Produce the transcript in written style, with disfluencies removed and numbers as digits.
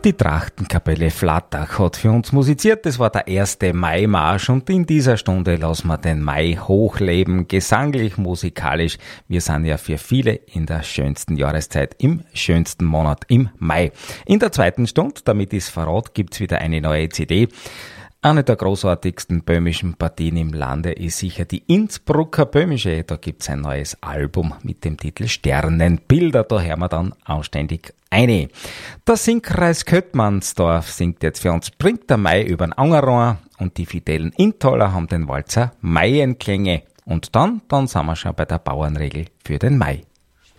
Die Trachtenkapelle Flattach hat für uns musiziert. Das war der erste Maimarsch und in dieser Stunde lassen wir den Mai hochleben, gesanglich, musikalisch. Wir sind ja für viele in der schönsten Jahreszeit, im schönsten Monat, im Mai. In der zweiten Stunde, damit ist verrat, gibt's wieder eine neue CD. Eine der großartigsten böhmischen Partien im Lande ist sicher die Innsbrucker Böhmische. Da gibt's ein neues Album mit dem Titel Sternenbilder. Da hören wir dann anständig eine. Der Singkreis Köttmannsdorf singt jetzt für uns Bringt der Mai übern Angerohr und die fidelen Intaler haben den Walzer Maienklänge. Und dann sind wir schon bei der Bauernregel für den Mai.